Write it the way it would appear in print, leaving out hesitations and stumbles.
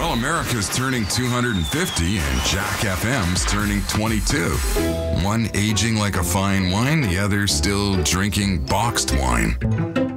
Well, America's turning 250 and Jack FM's turning 22. One aging like a fine wine, the other still drinking boxed wine.